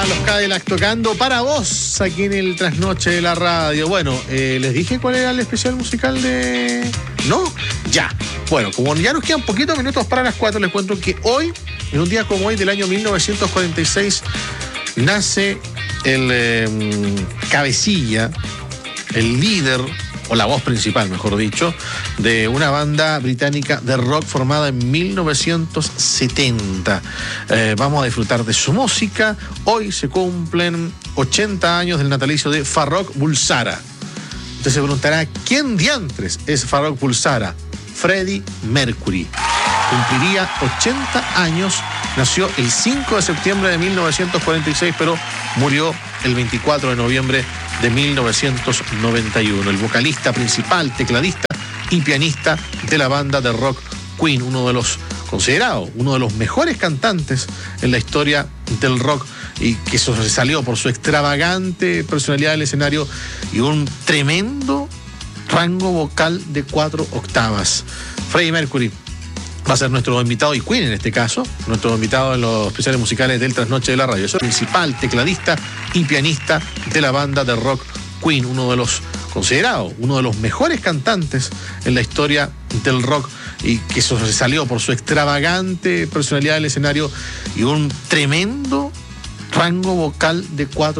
los Cadillacs tocando para vos aquí en el Trasnoche de la Radio. Bueno, ¿les dije cuál era el especial musical de...? ¿No? Ya. Bueno, como ya nos quedan poquitos minutos para las 4, les cuento que hoy, en un día como hoy del año 1946, nace el cabecilla, el líder, o la voz principal, mejor dicho, de una banda británica de rock formada en 1970. Vamos a disfrutar de su música. Hoy se cumplen 80 años del natalicio de Farrokh Bulsara. Usted se preguntará, ¿quién diantres es Farrokh Bulsara? Freddie Mercury. Cumpliría 80 años, nació el 5 de septiembre de 1946, pero murió el 24 de noviembre de 1991. El vocalista principal, tecladista y pianista de la banda de rock Queen, considerado uno de los mejores cantantes en la historia del rock, y que salió por su extravagante personalidad del escenario y un tremendo rango vocal de 4 octavas. Freddie Mercury va a ser nuestro invitado, y Queen en este caso, nuestro invitado en los especiales musicales del Trasnoche de la Radio. Es el principal tecladista y pianista de la banda de rock Queen, considerado uno de los mejores cantantes en la historia del rock, y que salió por su extravagante personalidad del escenario y un tremendo rango vocal de 4